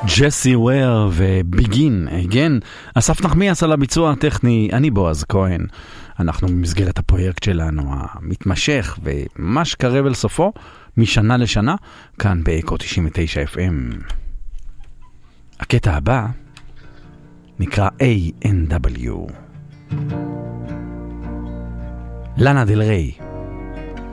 ג'סי וויר וביגין אגן. אסף נחמיאס על הביצוע הטכני, אני בועז כהן. אנחנו במסגרת הפרויקט שלנו המתמשך וממש קרב אל סופו משנה לשנה כאן באקו 99 FM. הקטע הבא נקרא ANW. לאנה דל ריי.